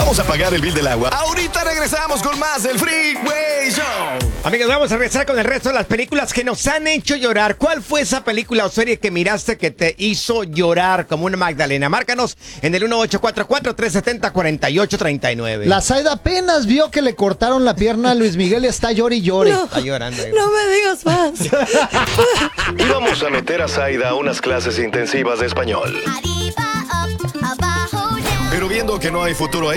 Vamos a pagar el bill del agua. Ahorita regresamos con más del Freeway Show. Amigos, vamos a regresar con el resto de las películas que nos han hecho llorar. ¿Cuál fue esa película o serie que miraste que te hizo llorar como una Magdalena? Márcanos en el 1844-370-4839. La Zaida apenas vio que le cortaron la pierna a Luis Miguel y está llore y llore. No, Está llorando. no me digas más. Íbamos a meter a Zaida a unas clases intensivas de español. Pero viendo que no hay futuro ahí,